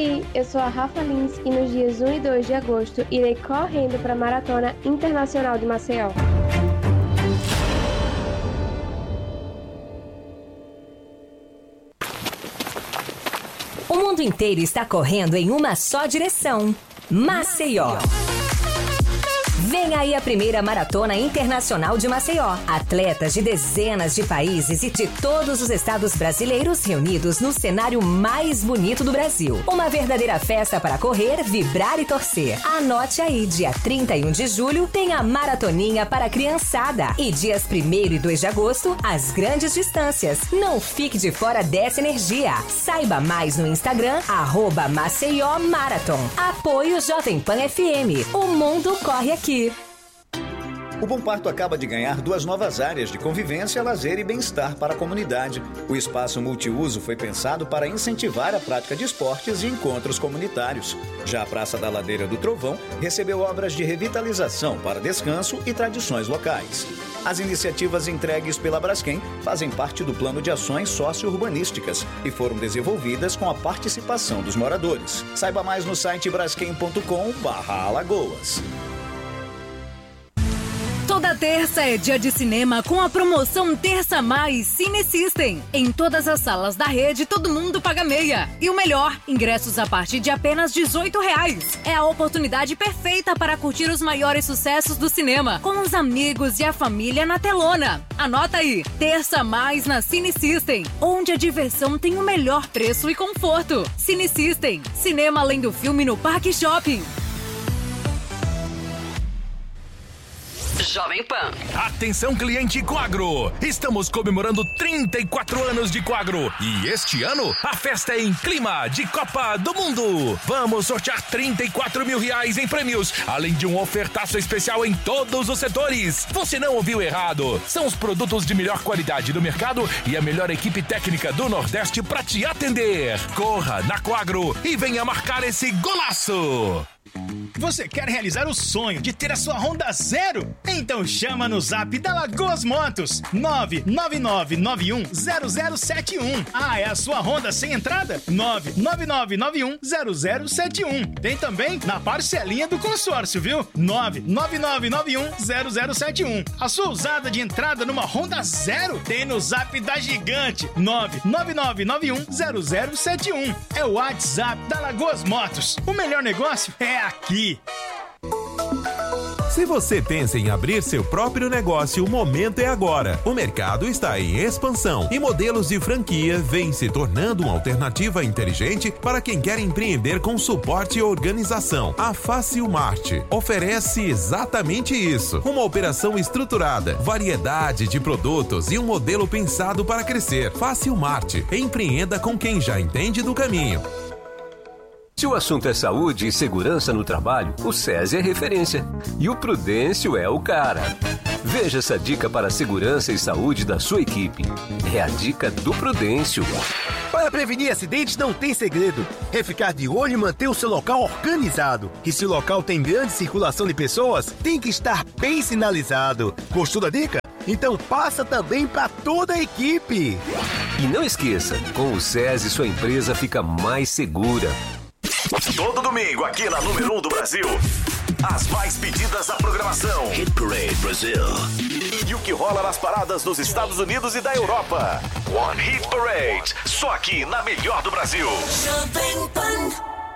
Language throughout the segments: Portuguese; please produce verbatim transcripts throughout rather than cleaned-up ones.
aí, eu sou a Rafa Lins e nos dias um e dois de agosto irei correndo para a Maratona Internacional de Maceió. O mundo inteiro está correndo em uma só direção: Maceió. Vem aí a primeira Maratona Internacional de Maceió. Atletas de dezenas de países e de todos os estados brasileiros reunidos no cenário mais bonito do Brasil. Uma verdadeira festa para correr, vibrar e torcer. Anote aí, dia trinta e um de julho tem a Maratoninha para a criançada. E dias primeiro e dois de agosto, as grandes distâncias. Não fique de fora dessa energia. Saiba mais no Instagram, arroba Maceió Marathon. Apoio Jovem Pan F M. O mundo corre aqui. O Bom Parto acaba de ganhar duas novas áreas de convivência, lazer e bem-estar para a comunidade. O espaço multiuso foi pensado para incentivar a prática de esportes e encontros comunitários. Já a Praça da Ladeira do Trovão recebeu obras de revitalização para descanso e tradições locais. As iniciativas entregues pela Braskem fazem parte do plano de ações socio-urbanísticas e foram desenvolvidas com a participação dos moradores. Saiba mais no site braskem ponto com barra Alagoas. Toda terça é dia de cinema com a promoção Terça Mais Cine System. Em todas as salas da rede, todo mundo paga meia. E o melhor, ingressos a partir de apenas dezoito reais. É a oportunidade perfeita para curtir os maiores sucessos do cinema, com os amigos e a família na telona. Anota aí, Terça Mais na Cine System, onde a diversão tem o melhor preço e conforto. Cine System, cinema além do filme no Parque Shopping. Jovem Pan. Atenção, cliente Coagro! Estamos comemorando trinta e quatro anos de Coagro e este ano a festa é em clima de Copa do Mundo. Vamos sortear trinta e quatro mil reais em prêmios, além de um ofertaço especial em todos os setores. Você não ouviu errado. São os produtos de melhor qualidade do mercado e a melhor equipe técnica do Nordeste para te atender. Corra na Coagro e venha marcar esse golaço! Você quer realizar o sonho de ter a sua Honda zero? Então chama no zap da Lagoas Motos, nove nove nove nove um zero zero sete um. Ah, é a sua Honda sem entrada? nove nove nove nove um zero zero sete um. Tem também na parcelinha do consórcio, viu? nove nove nove nove um zero zero sete um. A sua usada de entrada numa Honda zero tem no zap da Gigante, nove nove nove nove um zero zero sete um. É o WhatsApp da Lagoas Motos. O melhor negócio é aqui. Se você pensa em abrir seu próprio negócio, o momento é agora. O mercado está em expansão e modelos de franquia vêm se tornando uma alternativa inteligente para quem quer empreender com suporte e organização. A Facilmart oferece exatamente isso. Uma operação estruturada, variedade de produtos e um modelo pensado para crescer. Facilmart. Empreenda com quem já entende do caminho. Se o assunto é saúde e segurança no trabalho, o SESI é referência. E o Prudêncio é o cara. Veja essa dica para a segurança e saúde da sua equipe. É a dica do Prudêncio. Para prevenir acidentes não tem segredo. É ficar de olho e manter o seu local organizado. E se o local tem grande circulação de pessoas, tem que estar bem sinalizado. Gostou da dica? Então passa também para toda a equipe. E não esqueça, com o SESI sua empresa fica mais segura. Todo domingo aqui na número um do Brasil, as mais pedidas da programação Hit Parade Brasil. E o que rola nas paradas dos Estados Unidos e da Europa. One Hit Parade, só aqui na melhor do Brasil. Jovem Pan.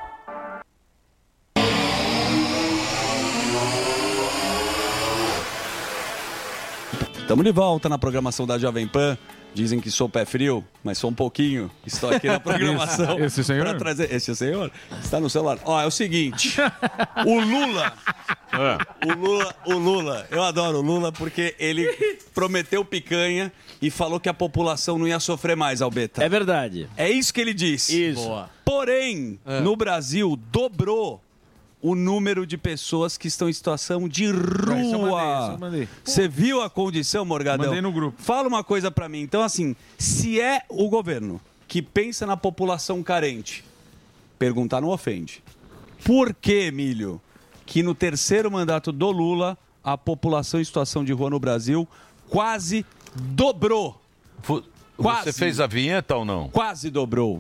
Estamos de volta na programação da Jovem Pan. Dizem que sou pé frio, mas sou um pouquinho. Estou aqui na programação. Esse senhor? Para trazer... Esse senhor? Está no celular. Ó, é o seguinte. O Lula... O Lula, o Lula, eu adoro o Lula porque ele prometeu picanha e falou que a população não ia sofrer mais, Albeta. É verdade. É isso que ele disse. Isso. Boa. Porém, é. no Brasil, dobrou o número de pessoas que estão em situação de rua. Você viu a condição, Morgadão? Mandei no grupo. Fala uma coisa pra mim. Então, assim, se é o governo que pensa na população carente, perguntar não ofende. Por que, Emílio, que no terceiro mandato do Lula, a população em situação de rua no Brasil quase dobrou? Você Quase. fez a vinheta ou não? Quase dobrou.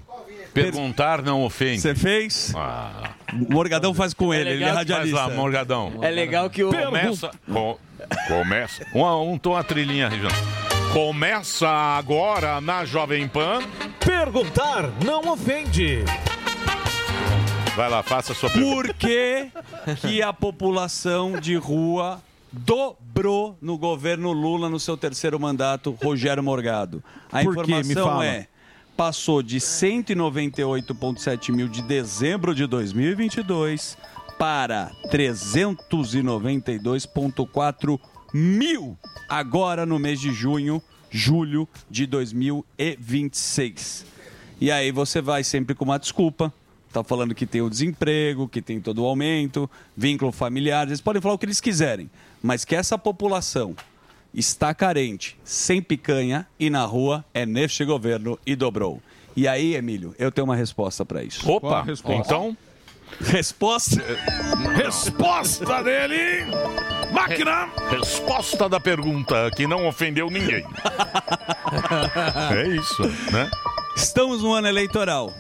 Perguntar não ofende. Você fez? Ah. O Morgadão faz com ele, ele é radialista. Faz lá, Morgadão. É legal que o... Começa... Com, começa... Um, um tom a trilhinha, Região. Começa agora na Jovem Pan. Perguntar não ofende. Vai lá, faça a sua pergunta. Por que, que a população de rua dobrou no governo Lula no seu terceiro mandato, Rogério Morgado? A Por quê? Me informação fala. é, passou de cento e noventa e oito vírgula sete mil de dezembro de dois mil e vinte e dois para trezentos e noventa e dois vírgula quatro mil agora no mês de junho, julho de dois mil e vinte e seis. E aí você vai sempre com uma desculpa. Tá falando que tem o desemprego, que tem todo o aumento, vínculo familiar. Eles podem falar o que eles quiserem, mas que essa população está carente, sem picanha e na rua é neste governo e dobrou. E aí, Emílio, eu tenho uma resposta para isso. Opa, então... Resposta? Resposta dele! Máquina! Resposta da pergunta que não ofendeu ninguém. É isso, né? Estamos no ano eleitoral.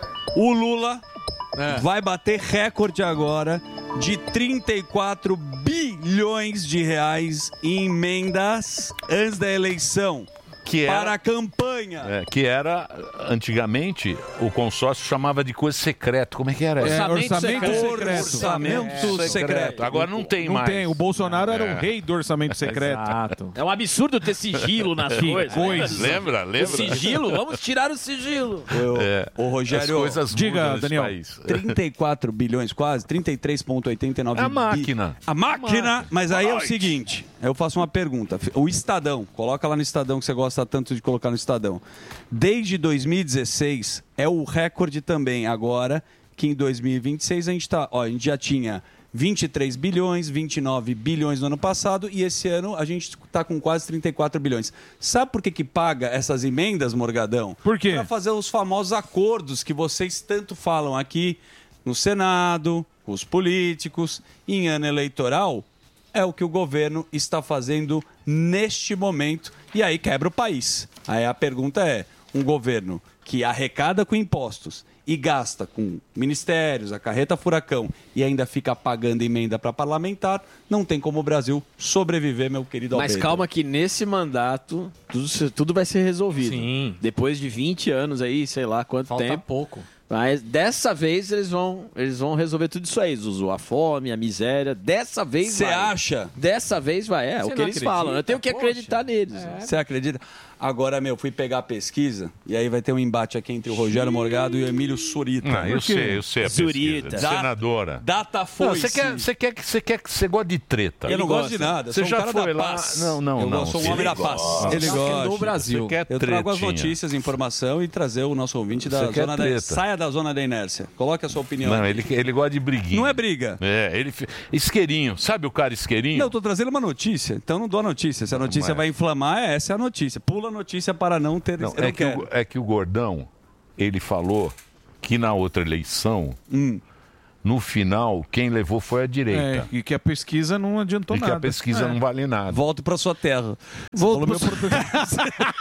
O Lula é. vai bater recorde agora de trinta e quatro bilhões de reais em emendas antes da eleição. Que era, para a campanha. É, que era, antigamente, o consórcio chamava de coisa secreta. Como é que era? É, Orçamento, orçamento secreto. Orçamento é, secreto. secreto. Agora não tem não mais. Tem. O Bolsonaro era é. o rei do orçamento secreto. Exato. É um absurdo ter sigilo nas que coisas. Coisa. Lembra? Lembra? O sigilo? Vamos tirar o sigilo. O, é. o Rogério, diga, Daniel. País. trinta e quatro bilhões quase, trinta e três vírgula oitenta e nove É a máquina. Bi... A máquina, mas aí é o seguinte, eu faço uma pergunta. O Estadão, coloca lá no Estadão que você gosta tanto de colocar no Estadão. Desde dois mil e dezesseis é o recorde também agora, que em dois mil e vinte e seis a gente tá, ó, a gente já tinha vinte e três bilhões, vinte e nove bilhões no ano passado e esse ano a gente está com quase trinta e quatro bilhões. Sabe por que que paga essas emendas, Morgadão? Por quê? Para fazer os famosos acordos que vocês tanto falam aqui no Senado, com os políticos, em ano eleitoral. É o que o governo está fazendo neste momento e aí quebra o país. Aí a pergunta é, um governo que arrecada com impostos e gasta com ministérios, a carreta furacão e ainda fica pagando emenda para parlamentar, não tem como o Brasil sobreviver, meu querido Alberto. Mas calma que nesse mandato tudo, tudo vai ser resolvido. Sim. Depois de vinte anos aí, sei lá quanto Falta tempo. pouco. Mas dessa vez eles vão, eles vão resolver tudo isso aí, Zuzu. A fome, a miséria. Dessa vez Cê vai. Você acha? Dessa vez vai. É, Cê o que não eles acredita? falam. Eu tenho que Poxa. acreditar neles. Você acredita? Agora, meu, fui pegar a pesquisa e aí vai ter um embate aqui entre o Rogério Morgado e o Emílio Surita. Não, eu sei, eu sei a pesquisa. Surita. Senadora. Data foi. Você quer, você quer que você quer que você gosta de treta? Eu não gosto de nada. Você sou um já cara foi da lá? paz. Não, não, eu não. sou um homem da paz. Ele gosta. No Brasil. Você quer eu trago as tretinha. notícias, informação e trazer o nosso ouvinte da Você quer zona da treta. saia da zona da inércia. Coloque a sua opinião. Não, ele, ele gosta de briguinha. Não é briga. É, ele fi- isqueirinho. Sabe o cara isqueirinho? Não, eu tô trazendo uma notícia, então não dou a notícia. Se a notícia Mas- vai inflamar, essa é a notícia. Pula a notícia para não ter... Não, eu não é, que quero. o, é que o Gordão, ele falou que na outra eleição, Hum. no final, quem levou foi a direita. É, e que a pesquisa não adiantou E que nada. a pesquisa É. não vale nada. Volto para sua terra. Volto Falou pra meu português.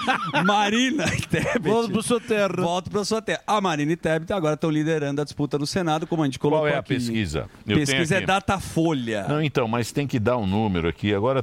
Marina e Tebet. Volto pra sua terra. Volto para sua terra. A Marina e Tebet agora estão liderando a disputa no Senado, como a gente colocou Qual é a aqui. pesquisa? Eu Pesquisa tenho é aqui. Datafolha. Não, então, mas tem que dar um número aqui. Agora